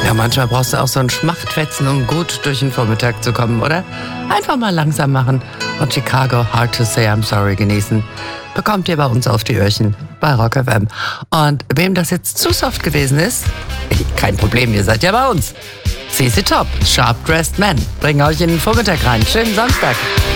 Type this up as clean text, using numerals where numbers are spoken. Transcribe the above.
Ja, manchmal brauchst du auch so ein Schmachtfetzen, um gut durch den Vormittag zu kommen, oder? Einfach mal langsam machen und Chicago Hard to Say I'm Sorry genießen. Bekommt ihr bei uns auf die Öhrchen bei Rock FM. Und wem das jetzt zu soft gewesen ist, kein Problem, ihr seid ja bei uns. CC Top, Sharp Dressed Men, bringen euch in den Vormittag rein. Schönen Samstag.